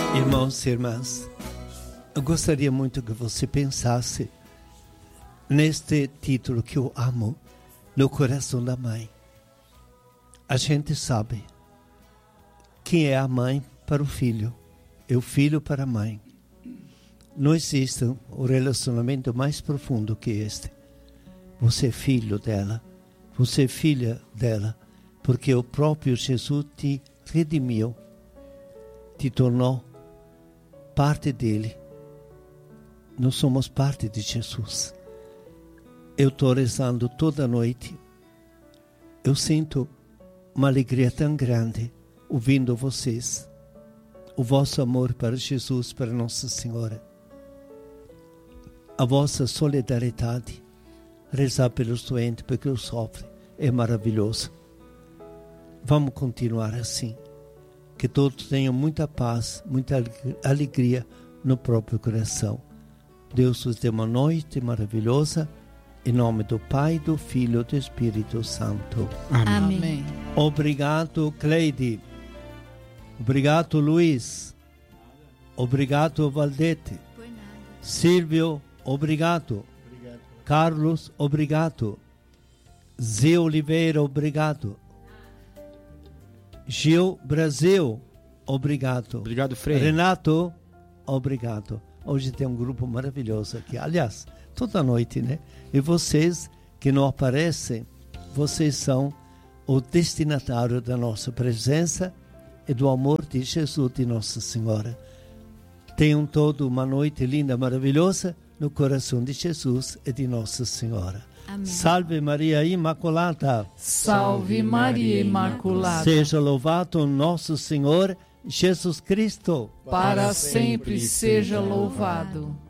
Irmãos e irmãs, eu gostaria muito que você pensasse neste título que eu amo, no coração da mãe. A gente sabe quem é a mãe para o filho e o filho para a mãe. Não existe um relacionamento mais profundo que este. Você é filho dela, você é filha dela, porque o próprio Jesus te redimiu, te tornou parte dele. Nós somos parte de Jesus. Eu estou rezando toda noite. Eu sinto uma alegria tão grande ouvindo vocês. O vosso amor para Jesus, para Nossa Senhora. A vossa solidariedade. Rezar pelos doentes, porque eu sofro. É maravilhoso. Vamos continuar assim. Que todos tenham muita paz, muita alegria no próprio coração. Deus vos dê uma noite maravilhosa. Em nome do Pai, do Filho e do Espírito Santo. Amém. Amém. Obrigado, Cleide. Obrigado, Luiz. Obrigado, Valdete. Silvio, obrigado. Carlos, obrigado. Zé Oliveira, obrigado. Gil Brasil, obrigado. Obrigado, Frei. Renato, obrigado. Hoje tem um grupo maravilhoso aqui. Aliás, toda noite, né? E vocês que não aparecem, vocês são o destinatário da nossa presença e do amor de Jesus e Nossa Senhora. Tenham toda uma noite linda, maravilhosa, no coração de Jesus e de Nossa Senhora. Amém. Salve Maria Imaculada. Salve Maria Imaculada. Seja louvado nosso Senhor Jesus Cristo. Para sempre seja louvado.